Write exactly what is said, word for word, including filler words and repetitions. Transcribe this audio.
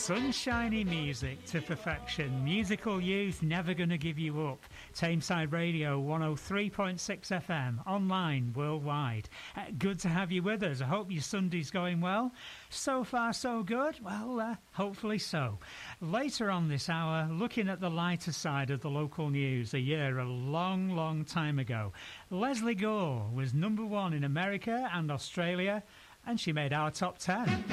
Sunshiny music to perfection. Musical youth never gonna give you up. Tameside Radio one oh three point six F M, online, worldwide. Uh, good to have you with us. I hope your Sunday's going well. So far so good? Well, uh, hopefully so. Later on this hour, looking at the lighter side of the local news, a year a long, long time ago. Leslie Gore was number one in America and Australia, and she made our top ten.